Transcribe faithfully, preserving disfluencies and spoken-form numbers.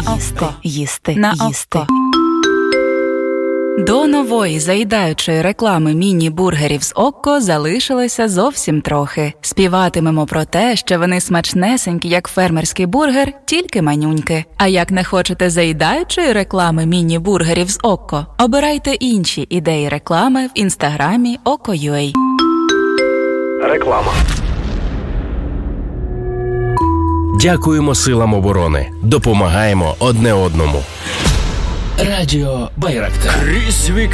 їсти, їсти, на їсти. До нової заїдаючої реклами міні-бургерів з Окко залишилося зовсім трохи. Співатимемо про те, що вони смачнесенькі, як фермерський бургер, тільки манюньки. А як не хочете заїдаючої реклами міні-бургерів з Окко, обирайте інші ідеї реклами в інстаграмі Okko.ua. Реклама. Дякуємо силам оборони. Допомагаємо одне одному. Радіо Байрактар.